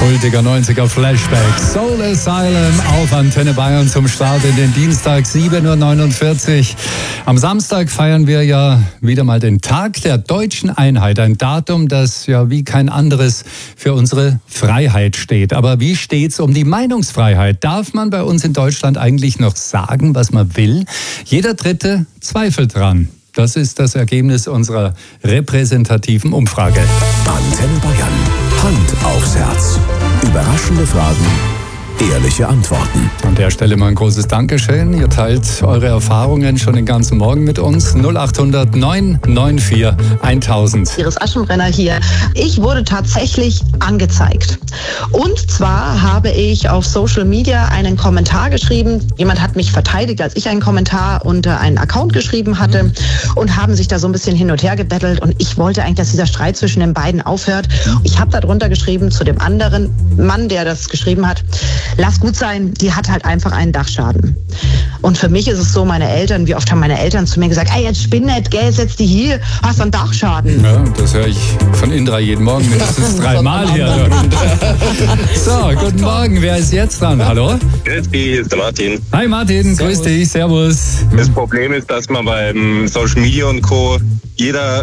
Kultiger 90er Flashback. Soul Asylum auf Antenne Bayern zum Start in den Dienstag, 7.49 Uhr. Am Samstag feiern wir ja wieder mal den Tag der deutschen Einheit. Ein Datum, das ja wie kein anderes für unsere Freiheit steht. Aber wie steht's um die Meinungsfreiheit? Darf man bei uns in Deutschland eigentlich noch sagen, was man will? Jeder Dritte zweifelt dran. Das ist das Ergebnis unserer repräsentativen Umfrage. Antenne Bayern. Hand aufs Herz. Überraschende Fragen, ehrliche Antworten. An der Stelle mal ein großes Dankeschön. Ihr teilt eure Erfahrungen schon den ganzen Morgen mit uns. 0800 994 1000. Iris Aschenbrenner hier. Ich wurde tatsächlich angezeigt. Und zwar habe ich auf Social Media einen Kommentar geschrieben. Jemand hat mich verteidigt, als ich einen Kommentar unter einen Account geschrieben hatte und haben sich da so ein bisschen hin und her gebettelt. Und ich wollte eigentlich, dass dieser Streit zwischen den beiden aufhört. Ich habe da drunter geschrieben zu dem anderen Mann, der das geschrieben hat: Lass gut sein, die hat halt einfach einen Dachschaden. Und für mich ist es so, meine Eltern, wie oft haben meine Eltern zu mir gesagt, ey, jetzt spinn nicht, gell, setz die hier, hast einen Dachschaden. Ja, das höre ich von Indra jeden Morgen mindestens 3 Mal hier. So, guten Morgen, wer ist jetzt dran? Hallo? Grüß dich, hier ist der Martin. Hi Martin, grüß dich, servus. Das Problem ist, dass man beim Social Media und Co. jeder